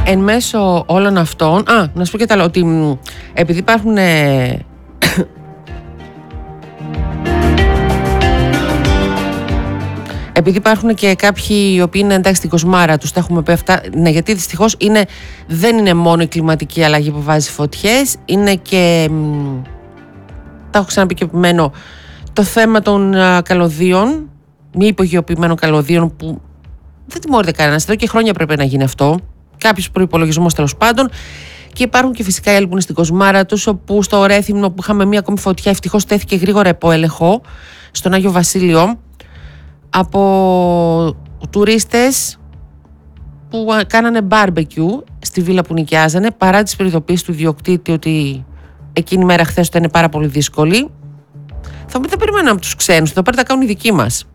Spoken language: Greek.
εν μέσω όλων αυτών, να σου πω και τα άλλο, ότι επειδή υπάρχουν επειδή υπάρχουν και κάποιοι οι οποίοι είναι εντάξει στην κοσμάρα τους, τα έχουμε πει αυτά, ναι, γιατί δυστυχώς δεν είναι μόνο η κλιματική αλλαγή που βάζει φωτιές, είναι και, τα έχω ξαναπεί και επιμένω, το θέμα των καλωδίων, μη υπογειοποιημένων καλωδίων που δεν τιμωρείται κανένας, εδώ και χρόνια πρέπει να γίνει αυτό, κάποιος προϋπολογισμός τέλος πάντων. Και υπάρχουν και φυσικά οι άλλοι που είναι στην κοσμάρα τους, όπου στο Ρέθυμνο που είχαμε μία ακόμη φωτιά, ευτυχώς τέθηκε γρήγορα υπό έλεγχο στον Άγιο Βασίλειο από τουρίστες που κάνανε μπάρμπεκιου στη βίλα που νοικιάζανε, παρά τις προειδοποίησεις του ιδιοκτήτη ότι εκείνη η μέρα χθες ήταν πάρα πολύ δύσκολη. Θα μου πείτε, δεν περιμέναμε από τους ξένους, εδώ πέρα τα κάνουν οι δικοί μας.